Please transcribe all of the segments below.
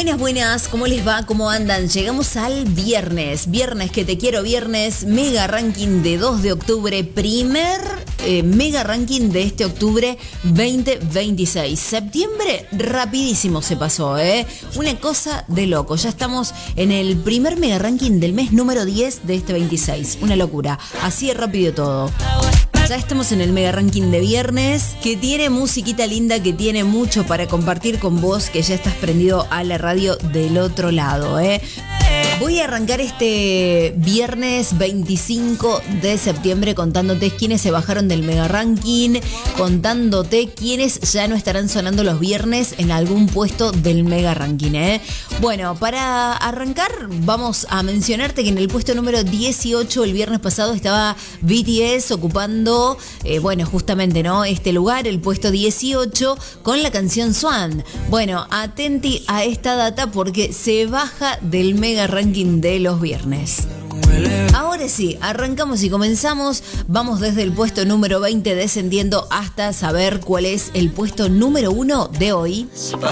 Buenas, buenas, ¿cómo les va? ¿Cómo andan? Llegamos al viernes, viernes que te quiero, viernes, mega ranking de 2 de octubre, primer mega ranking de este octubre 2026. Septiembre rapidísimo se pasó, una cosa de loco, ya estamos en el primer mega ranking del mes número 10 de este 26, una locura, así de rápido todo. Ya estamos en el mega ranking de viernes, que tiene musiquita linda, que tiene mucho para compartir con vos, que ya estás prendido a la radio del otro lado, Voy a arrancar este viernes 25 de septiembre contándote quiénes se bajaron del mega ranking, contándote quiénes ya no estarán sonando los viernes en algún puesto del mega ranking, Bueno, para arrancar vamos a mencionarte que en el puesto número 18 el viernes pasado estaba BTS ocupando, justamente, ¿no? Este lugar, el puesto 18, con la canción Swan. Bueno, atenti a esta data porque se baja del mega ranking de los viernes. Ahora sí, arrancamos y comenzamos. Vamos desde el puesto número 20 descendiendo hasta saber cuál es el puesto número 1 de hoy.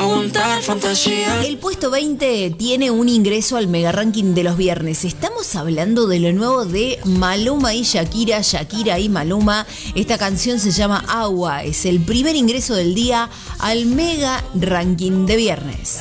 El puesto 20 tiene un ingreso al mega ranking de los viernes. Estamos hablando de lo nuevo de Maluma y Shakira, Shakira y Maluma. Esta canción se llama Agua. Es el primer ingreso del día al mega ranking de viernes.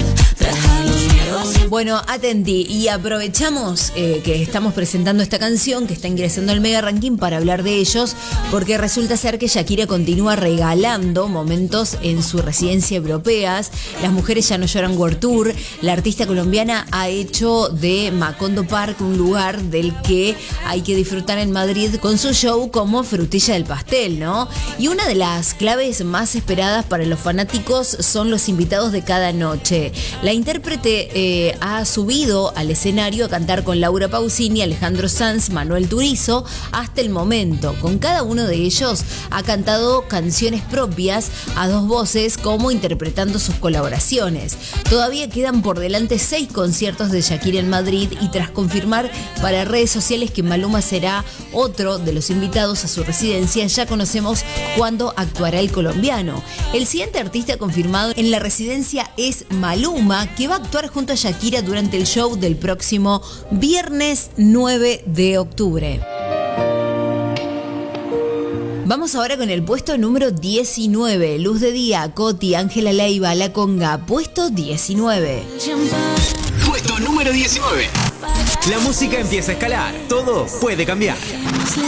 Bueno, atenti, y aprovechamos que estamos presentando esta canción que está ingresando al mega ranking para hablar de ellos, porque resulta ser que Shakira continúa regalando momentos en su residencia europeas. Las mujeres ya no lloran World Tour. La artista colombiana ha hecho de Macondo Park un lugar del que hay que disfrutar en Madrid con su show como frutilla del pastel, ¿no? Y una de las claves más esperadas para los fanáticos son los invitados de cada noche. La intérprete ha subido al escenario a cantar con Laura Pausini, Alejandro Sanz, Manuel Turizo. Hasta el momento, con cada uno de ellos ha cantado canciones propias a dos voces, como interpretando sus colaboraciones. Todavía quedan por delante 6 conciertos de Shakira en Madrid, y tras confirmar para redes sociales que Maluma será otro de los invitados a su residencia, ya conocemos cuándo actuará el colombiano. El siguiente artista confirmado en la residencia es Maluma, que va a actuar junto a Shakira durante el show del próximo viernes 9 de octubre. Vamos ahora con el puesto número 19. Luz de Día, Coti, Ángela Leiva, La Conga, puesto 19. Puesto número 19. La música empieza a escalar, todo puede cambiar.